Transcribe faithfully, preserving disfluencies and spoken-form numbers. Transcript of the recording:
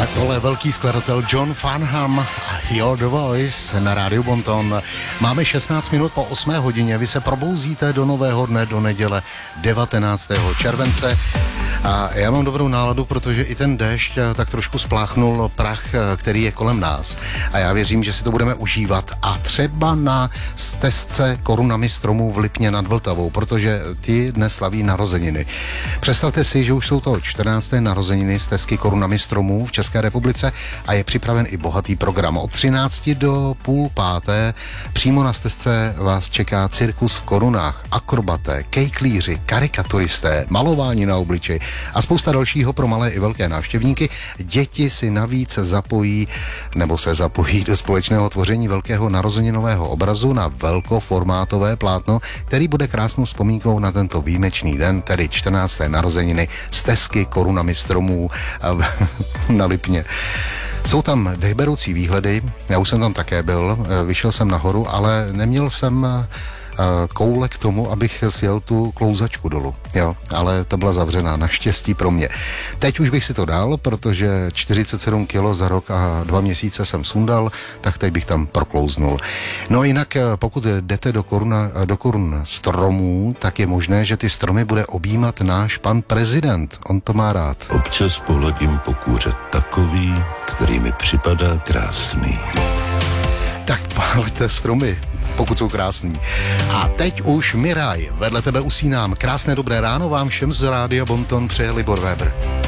Tak tohle je velký skladatel John Farnham, Your The Voice na rádiu Bonton. Máme šestnáct minut po osmé hodině, vy se probouzíte do nového dne, do neděle devatenáctého července. A já mám dobrou náladu, protože i ten déšť tak trošku spláchnul prach, který je kolem nás. A já věřím, že si to budeme užívat. A třeba na stezce korunami stromů v Lipně nad Vltavou, protože ty dnes slaví narozeniny. Představte si, že už jsou to čtrnácté narozeniny stezky korunami stromů v České republice a je připraven i bohatý program. Od třinácti do půl páté přímo na stezce vás čeká cirkus v korunách, akrobaté, kejklíři, karikaturisté, malování na obličeji a spousta dalšího pro malé i velké návštěvníky. Děti si navíc zapojí nebo se zapojí do společného tvoření velkého narozeninového obrazu na velkoformátové plátno, který bude krásnou vzpomínkou na tento výjimečný den, tedy čtrnácté narozeniny stezky korunami stromů na Lipně. Jsou tam dechberoucí výhledy, já už jsem tam také byl, vyšel jsem nahoru, ale neměl jsem koule k tomu, abych sjel tu klouzačku dolů, jo, ale ta byla zavřená, naštěstí pro mě. Teď už bych si to dal, protože čtyřicet sedm kilo za rok a dva měsíce jsem sundal, tak teď bych tam proklouznul. No jinak, pokud jdete do, koruna, do korun stromů, tak je možné, že ty stromy bude objímat náš pan prezident, on to má rád. Občas pohledím po kůře takový, který mi připadá krásný. Tak pálte stromy, pokud jsou krásný. A teď už Miraj, vedle tebe usínám. Krásné dobré ráno vám všem z rádia Bonton přeje Libor Weber.